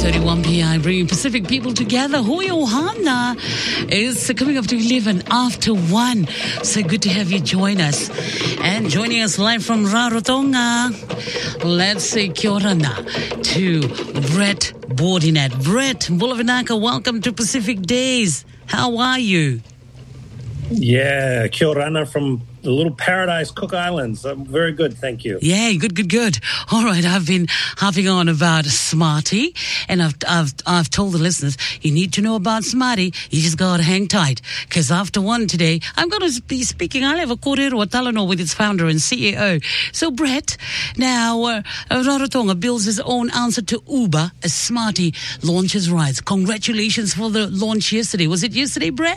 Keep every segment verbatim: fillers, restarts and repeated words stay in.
thirty-one p.m. bringing Pacific people together. Hoi Ohana is coming up to eleven after one. So good to have you join us. And joining us live from Rarotonga, let's say kia ora na to Brett Bordinet. Brett Bulavanaka, welcome to Pacific Days. How are you? Yeah, kia ora from the little paradise Cook Islands. I'm very good, thank you. Yeah, good, good, good. All right, I've been harping on about Smarty, and I've I've I've told the listeners you need to know about Smarty. You just got to hang tight, because after one today, I'm going to be speaking. I'll have a kōrero Talanoa with its founder and C E O. So, Brett, now uh, Rarotonga builds his own answer to Uber as Smarty launches rides. Congratulations for the launch yesterday. Was it yesterday, Brett?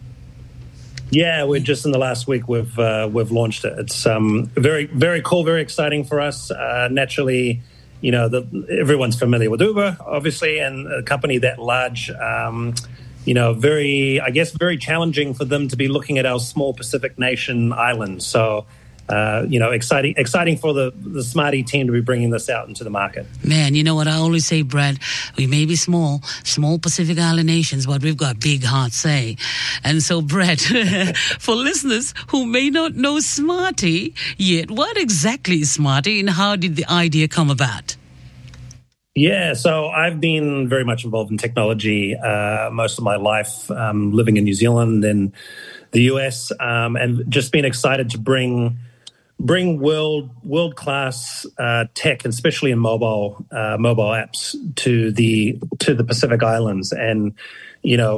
Yeah, we're just in the last week we've uh, we've launched it. It's um, very very cool, very exciting for us. Uh, naturally, you know, the, everyone's familiar with Uber, obviously, and a company that large. Um, you know, very I guess very challenging for them to be looking at our small Pacific nation islands. So. Uh, you know, exciting, exciting for the, the Smarty team to be bringing this out into the market. Man, you know what I always say, Brad? We may be small, small Pacific Island nations, but we've got big hearts, eh? And so, Brad, for listeners who may not know Smarty yet, what exactly is Smarty and how did the idea come about? Yeah, so I've been very much involved in technology uh, most of my life, um, living in New Zealand and the U S, um, and just been excited to bring bring world world class uh, tech, especially in mobile uh, mobile apps, to the to the Pacific Islands. And you know,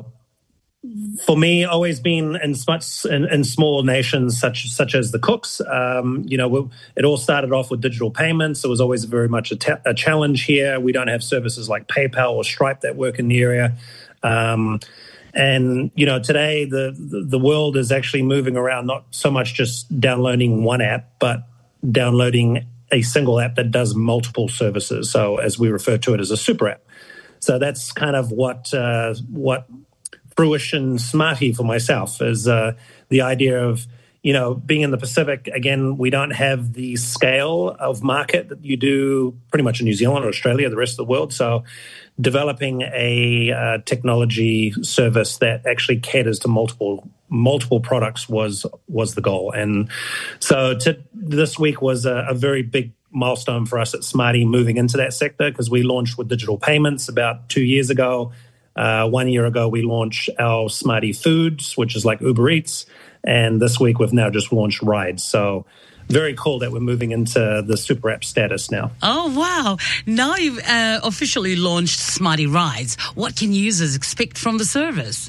for me, always been in such in, in small nations such such as the Cooks. Um, you know, we, it all started off with digital payments. It was always very much a, ta- a challenge here. We don't have services like PayPal or Stripe that work in the area. Um, And, you know, today the, the world is actually moving around, not so much just downloading one app, but downloading a single app that does multiple services. So as we refer to it as a super app. So that's kind of what uh, what fruition Smarty for myself is uh, the idea of, you know, being in the Pacific. Again, we don't have the scale of market that you do pretty much in New Zealand or Australia, the rest of the world. So developing a uh, technology service that actually caters to multiple multiple products was was the goal. And so to, this week was a, a very big milestone for us at Smarty moving into that sector, because we launched with digital payments about two years ago. Uh, one year ago, we launched our Smarty Foods, which is like Uber Eats. And this week, we've now just launched rides. So very cool that we're moving into the super app status now. Oh, wow. Now you've uh, officially launched Smarty Rides. What can users expect from the service?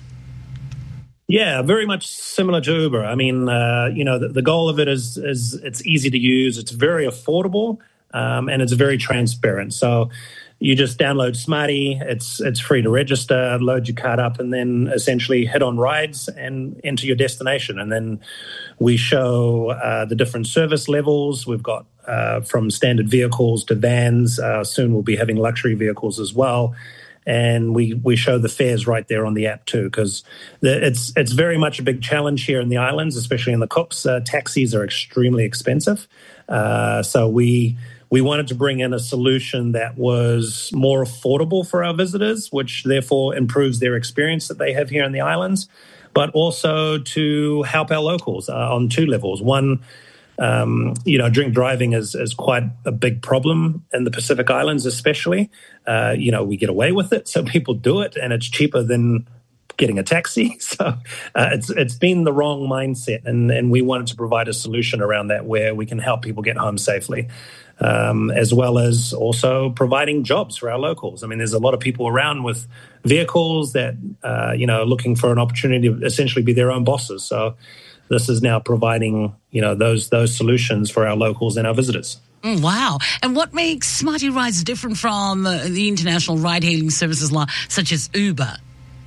Yeah, very much similar to Uber. I mean, uh, you know, the, the goal of it is, is it's easy to use, it's very affordable, um, and it's very transparent. So you just download Smarty, it's it's free to register, load your card up, and then essentially hit on rides and enter your destination. And then we show uh, the different service levels. We've got uh, from standard vehicles to vans. Uh, soon we'll be having luxury vehicles as well. And we, we show the fares right there on the app too, because it's it's very much a big challenge here in the islands, especially in the Cooks. Uh, taxis are extremely expensive. Uh, so we... We wanted to bring in a solution that was more affordable for our visitors, which therefore improves their experience that they have here in the islands, but also to help our locals uh, on two levels. One, um, you know, drink driving is, is quite a big problem in the Pacific Islands, especially. Uh, you know, we get away with it, so people do it, and it's cheaper than getting a taxi. So uh, it's it's been the wrong mindset, and, and we wanted to provide a solution around that where we can help people get home safely. Um, as well as also providing jobs for our locals. I mean, there's a lot of people around with vehicles that, uh, you know, looking for an opportunity to essentially be their own bosses. So this is now providing, you know, those those solutions for our locals and our visitors. Mm, wow. And what makes Smarty Rides different from uh, the international ride-hailing services like, such as Uber?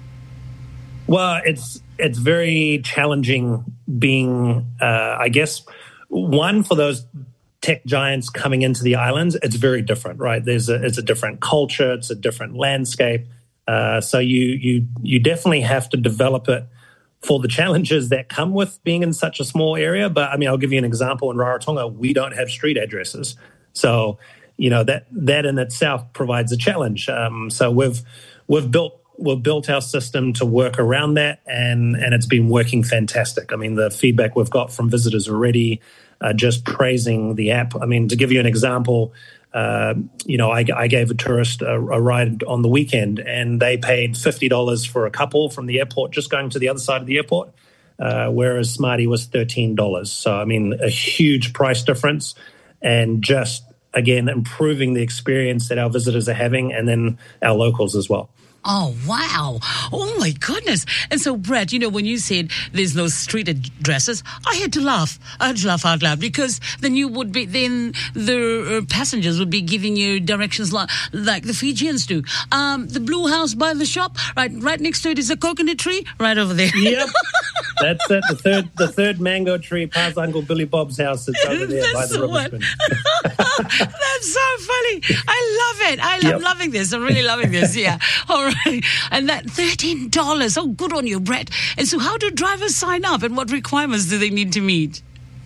Well, it's it's very challenging being, uh, I guess, one for those tech giants coming into the islands. It's very different, right? There's a it's a different culture, it's a different landscape. Uh, so you you you definitely have to develop it for the challenges that come with being in such a small area. But I mean, I'll give you an example. In Rarotonga, we don't have street addresses, so you know, that that in itself provides a challenge. Um, so we've we've built we've built our system to work around that, and and it's been working fantastic. I mean, the feedback we've got from visitors already, uh, just praising the app. I mean, to give you an example, uh, you know, I, I gave a tourist a, a ride on the weekend, and they paid fifty dollars for a couple from the airport, just going to the other side of the airport, uh, whereas Smarty was thirteen dollars. So, I mean, a huge price difference, and just, again, improving the experience that our visitors are having, and then our locals as well. Oh, wow. Oh, my goodness. And so, Brett, you know, when you said there's no street addresses, I had to laugh. I had to laugh out loud, because then you would be, then the uh, passengers would be giving you directions like, like the Fijians do. Um, the blue house by the shop, right, right next to it is a coconut tree, right over there. Yep. That's it. The third, the third mango tree past Uncle Billy Bob's house. It's over there by the rubbish bin. That's so funny. I love it. I love yep. loving this. I'm really loving this. Yeah. All right. And that thirteen dollars. Oh, good on you, Brett. And so how do drivers sign up, and what requirements do they need to meet?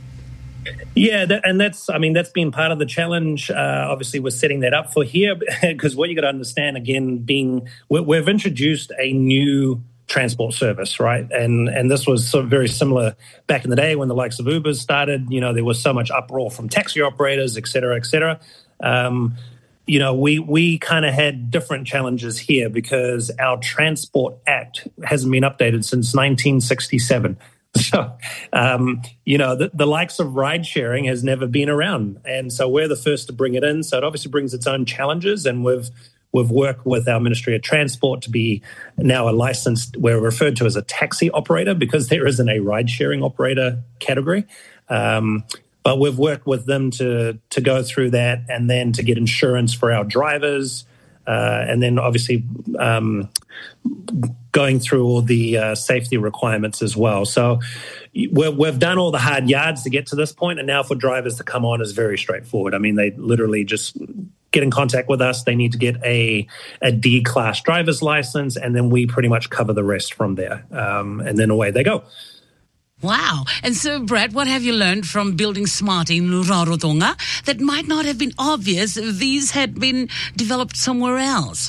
Yeah, that, and that's, I mean, that's been part of the challenge. Uh, obviously, we're setting that up for here, because what you got to understand, again, being, we've introduced a new transport service, right? And and this was sort of very similar back in the day when the likes of Uber started. You know, there was so much uproar from taxi operators, et cetera, et cetera. Um, you know, we we kind of had different challenges here, because our Transport Act hasn't been updated since nineteen sixty-seven. So, um, you know, the, the likes of ride sharing has never been around. And so we're the first to bring it in. So it obviously brings its own challenges, and we've We've worked with our Ministry of Transport to be now a licensed, we're referred to as a taxi operator, because there isn't a ride-sharing operator category. Um, but we've worked with them to to go through that, and then to get insurance for our drivers, uh, and then obviously um, going through all the uh, safety requirements as well. So we're, we've done all the hard yards to get to this point, and now for drivers to come on is very straightforward. I mean, they literally just get in contact with us. They need to get a, a D-class driver's license, and then we pretty much cover the rest from there. Um, and then away they go. Wow. And so, Brett, what have you learned from building Smarty in Rarotonga that might not have been obvious if these had been developed somewhere else?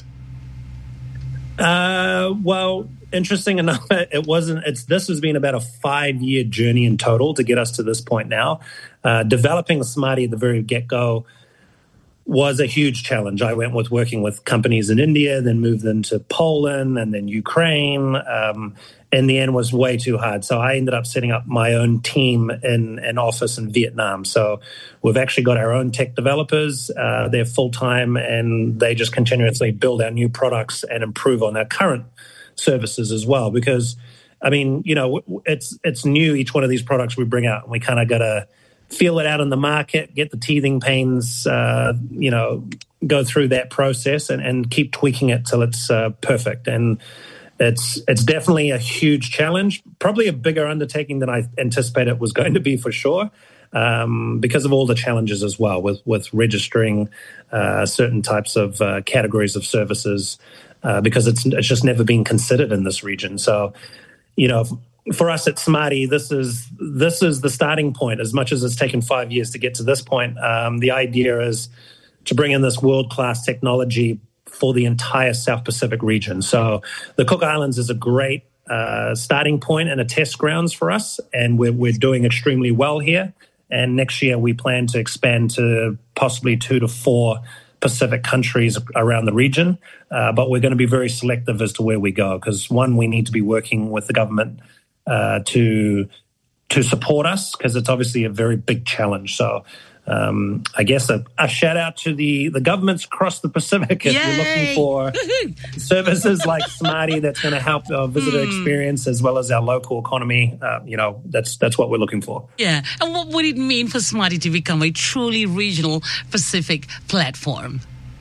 Uh, well, interesting enough, it wasn't. It's this has been about a five-year journey in total to get us to this point now. Uh, developing Smarty at the very get-go was a huge challenge. I went with working with companies in India, then moved into Poland, and then Ukraine. Um, in the end, was way too hard. So I ended up setting up my own team in an office in Vietnam. So we've actually got our own tech developers. Uh, they're full-time, and they just continuously build our new products and improve on our current services as well. Because, I mean, you know, it's it's new, each one of these products we bring out, and we kind of got to feel it out in the market, get the teething pains, uh, you know, go through that process, and, and keep tweaking it till it's uh, perfect. And it's it's definitely a huge challenge, probably a bigger undertaking than I anticipated it was going to be, for sure, um, because of all the challenges as well with, with registering uh, certain types of uh, categories of services, uh, because it's it's just never been considered in this region. So, you know, for us at Smarty, this is this is the starting point. As much as it's taken five years to get to this point, um, the idea is to bring in this world-class technology for the entire South Pacific region. So the Cook Islands is a great uh, starting point and a test grounds for us, and we're, we're doing extremely well here. And next year we plan to expand to possibly two to four Pacific countries around the region, uh, but we're going to be very selective as to where we go, because one, we need to be working with the government Uh, to to support us, because it's obviously a very big challenge. So um, I guess a, a shout out to the, the governments across the Pacific if Yay! you're looking for services like Smarty that's going to help our visitor mm. experience as well as our local economy. Uh, you know, that's that's what we're looking for. Yeah. And what would it mean for Smarty to become a truly regional Pacific platform?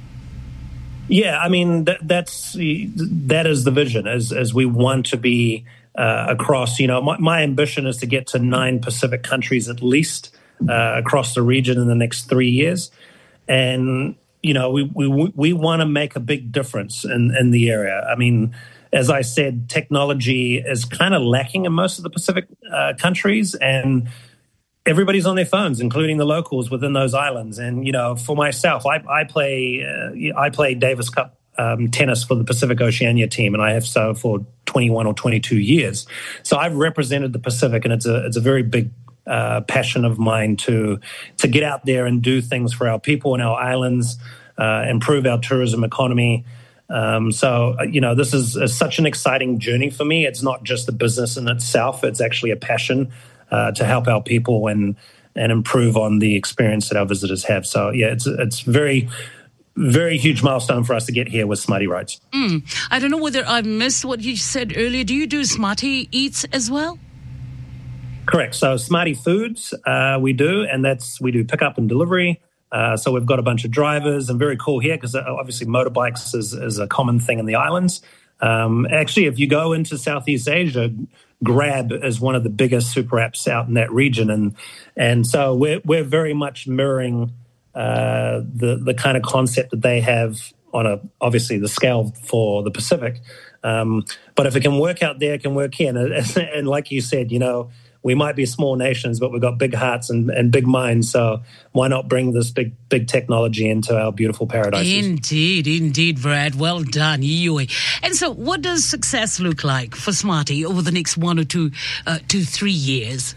Yeah, I mean, that, that's that is the vision, as as we want to be Uh, across, you know, my, my ambition is to get to nine Pacific countries at least uh, across the region in the next three years. And, you know, we we, we want to make a big difference in, in the area. I mean, as I said, technology is kind of lacking in most of the Pacific uh, countries. And everybody's on their phones, including the locals within those islands. And, you know, for myself, I, I play uh, I play Davis Cup um, tennis for the Pacific Oceania team, and I have so for twenty-one or twenty-two years. So I've represented the Pacific, and it's a it's a very big uh, passion of mine to to get out there and do things for our people and our islands, uh, improve our tourism economy. Um, so, you know, this is, is such an exciting journey for me. It's not just the business in itself. It's actually a passion uh, to help our people and and improve on the experience that our visitors have. So, yeah, it's it's very, very huge milestone for us to get here with Smarty Rides. Mm. I don't know whether I missed what you said earlier. Do you do Smarty Eats as well? Correct. So Smarty Foods, uh, we do, and that's we do pickup and delivery. Uh, so we've got a bunch of drivers, and very cool here because obviously motorbikes is, is a common thing in the islands. Um, actually, if you go into Southeast Asia, Grab is one of the biggest super apps out in that region, and and so we're we're very much mirroring uh, the the kind of concept that they have on a obviously the scale for the Pacific. Um, but if it can work out there, it can work here. And, and like you said, you know, we might be small nations, but we've got big hearts and, and big minds. So why not bring this big, big technology into our beautiful paradises? Indeed, indeed, Brad. Well done, Yui. And so what does success look like for Smarty over the next one or two, uh, two, three years?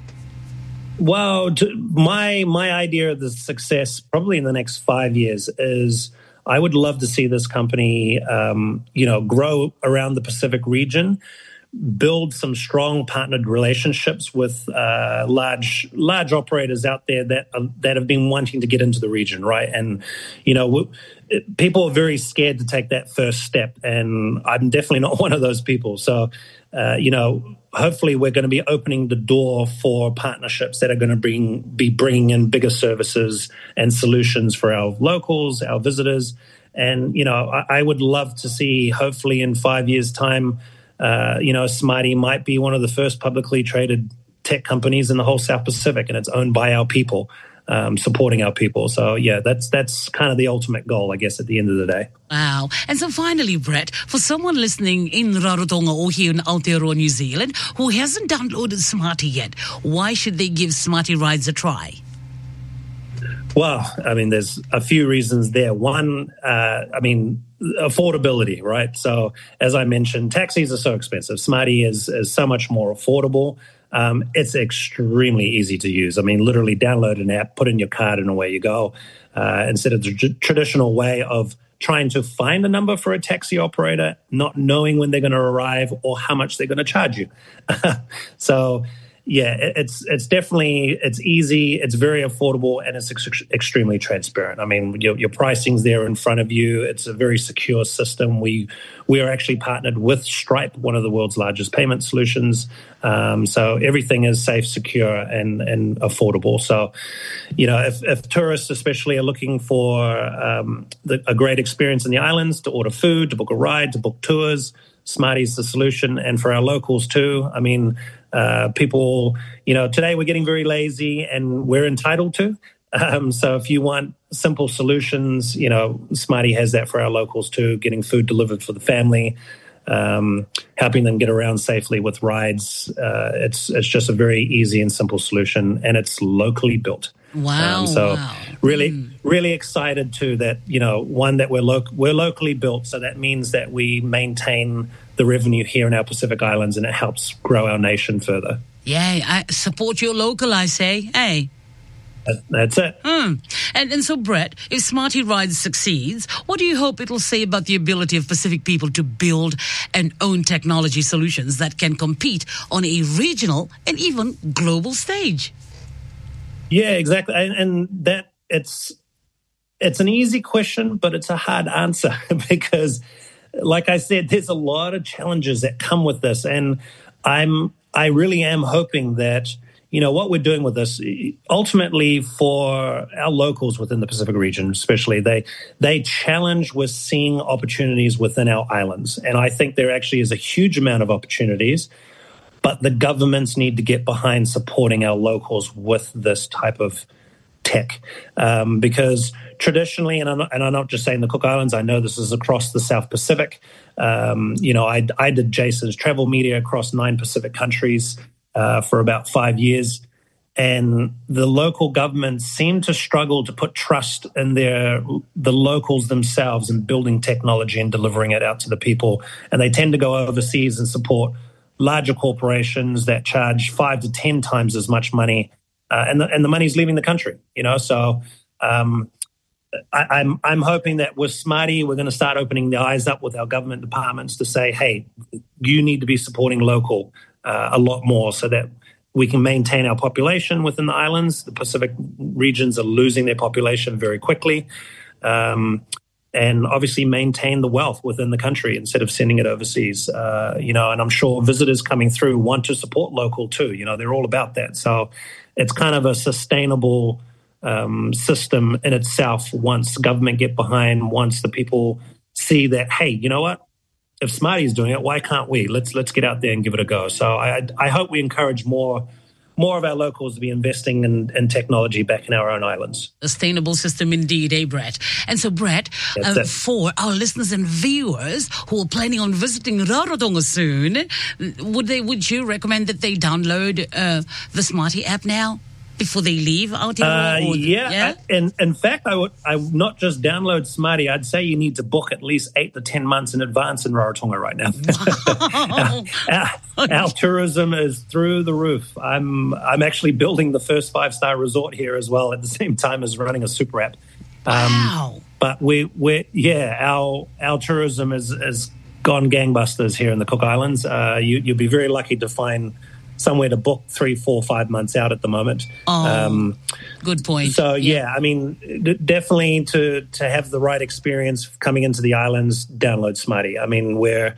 Well, to, my my idea of the success probably in the next five years is I would love to see this company, um, you know, grow around the Pacific region, build some strong partnered relationships with uh, large large operators out there that uh, that have been wanting to get into the region, right? And you know, w- people are very scared to take that first step, and I'm definitely not one of those people. So, uh, you know, hopefully, we're going to be opening the door for partnerships that are going to bring be bringing in bigger services and solutions for our locals, our visitors, and you know, I, I would love to see, hopefully, in five years' time. Uh, you know, Smarty might be one of the first publicly traded tech companies in the whole South Pacific, and it's owned by our people, um, supporting our people. So, yeah, that's that's kind of the ultimate goal, I guess, at the end of the day. Wow. And so finally, Brett, for someone listening in Rarotonga or here in Aotearoa, New Zealand, who hasn't downloaded Smarty yet, why should they give Smarty Rides a try? Well, I mean, there's a few reasons there. One, uh, I mean, affordability, right? So as I mentioned, taxis are so expensive. Smarty is, is so much more affordable. Um, it's extremely easy to use. I mean, literally download an app, put in your card, and away you go. Uh, instead of the tr- traditional way of trying to find a number for a taxi operator, not knowing when they're going to arrive or how much they're going to charge you. So, yeah, it's it's definitely, it's easy, it's very affordable, and it's ex- extremely transparent. I mean, your, your pricing's there in front of you. It's a very secure system. We we are actually partnered with Stripe, one of the world's largest payment solutions. Um, so everything is safe, secure, and, and affordable. So, you know, if, if tourists especially are looking for um, the, a great experience in the islands, to order food, to book a ride, to book tours, Smarty's the solution. And for our locals too, I mean, uh, people, you know, today we're getting very lazy and we're entitled to. Um, so if you want simple solutions, you know, Smarty has that for our locals too, getting food delivered for the family, um, helping them get around safely with rides. Uh, it's it's just a very easy and simple solution, and it's locally built. Wow. Um, so wow. really, mm. really excited too that, you know, one, that we're, lo- we're locally built. So that means that we maintain the revenue here in our Pacific Islands, and it helps grow our nation further. Yeah, I support your local, I say. Hey. That's it. Mm. And and so, Brett, if Smarty Rides succeeds, what do you hope it'll say about the ability of Pacific people to build and own technology solutions that can compete on a regional and even global stage? Yeah, exactly. And, and that it's it's an easy question, but it's a hard answer because, like I said, there's a lot of challenges that come with this, and I'm I really am hoping that, you know, what we're doing with this, ultimately for our locals within the Pacific region, especially, they they challenge with seeing opportunities within our islands. And I think there actually is a huge amount of opportunities, but the governments need to get behind supporting our locals with this type of tech. Um, because traditionally, and I'm, not, and I'm not just saying the Cook Islands, I know this is across the South Pacific. Um, you know, I, I did Jason's travel media across nine Pacific countries Uh, for about five years. and the local governments seem to struggle to put trust in their the locals themselves in building technology and delivering it out to the people. And they tend to go overseas and support larger corporations that charge five to ten times as much money, uh, and the, and the money's leaving the country. You know, so um, I, I'm I'm hoping that with Smarty, we're going to start opening the eyes up with our government departments to say, hey, you need to be supporting local uh, a lot more, so that we can maintain our population within the islands. The Pacific regions are losing their population very quickly. Um, and obviously maintain the wealth within the country instead of sending it overseas. Uh, you know, and I'm sure visitors coming through want to support local too. You know, they're all about that. So it's kind of a sustainable um, system in itself once government get behind, once the people see that, hey, you know what? If Smarty's doing it, why can't we? Let's let's get out there and give it a go. So I I hope we encourage more more of our locals to be investing in, in technology back in our own islands. Sustainable system indeed, eh, Brett? And so, Brett, uh, for our listeners and viewers who are planning on visiting Rarotonga soon, would they would you recommend that they download uh, the Smarty app now? Before they leave out here? Uh, or, yeah, yeah? I, in, in fact, I would I would not just download Smarty. I'd say you need to book at least eight to ten months in advance in Rarotonga right now. Wow. our, our, our tourism is through the roof. I'm I'm actually building the first five star resort here as well at the same time as running a super app. Um, wow! But we we yeah, our our tourism is is gone gangbusters here in the Cook Islands. Uh, you you'll be very lucky to find somewhere to book three, four, five months out at the moment. Oh, um, good point. So, yeah, yeah I mean, d- definitely to, to have the right experience coming into the islands, download Smarty. I mean, we're,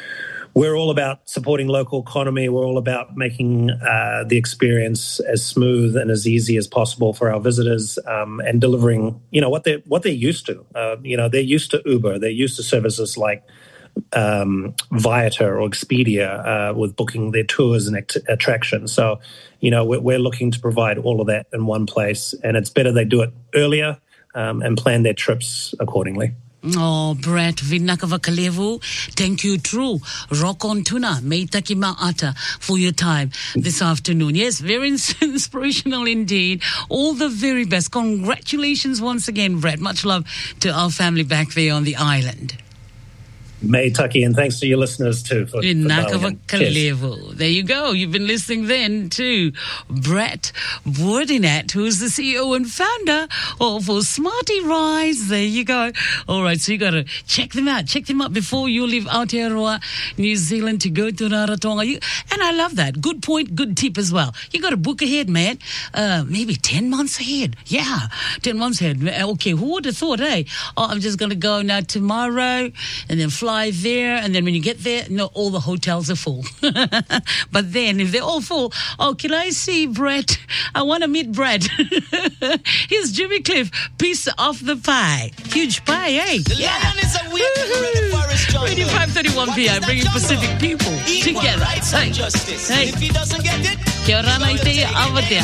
we're all about supporting local economy. We're all about making uh, the experience as smooth and as easy as possible for our visitors, um, and delivering, you know, what they're, what they're used to. Uh, you know, they're used to Uber. They're used to services like um, Viator or Expedia uh, with booking their tours and act- attractions. So, you know, we're, we're looking to provide all of that in one place, and it's better they do it earlier um, and plan their trips accordingly. Oh, Brett, Vinakava Kalevu, thank you, true. Rock on tuna, Meitaki Ma'ata, for your time this afternoon. Yes, very inspirational indeed. All the very best. Congratulations once again, Brett. Much love to our family back there on the island. May Tucky, and thanks to your listeners too. For, for there you go. You've been listening then to Brett Bourdinet, who's the C E O and founder of Smarty Rise. There you go. All right, so you got to check them out. Check them out before you leave Aotearoa, New Zealand, to go to Rarotonga. You, and I love that. Good point, good tip as well. You got to book ahead, man. Uh, maybe ten months ahead. Yeah, ten months ahead. Okay, who would have thought, hey, oh, I'm just going to go now tomorrow and then fly there, and then when you get there, no, all the hotels are full. But then if they're all full, oh, can I see Brett? I want to meet Brett. Here's Jimmy Cliff, piece of the pie. Huge pie, eh? The yeah. lion is awake. Radio five thirty-one P M, bringing Pacific people Equal together. rights Hey, and justice. hey. If he doesn't get it, Kia ora mai te, awa te.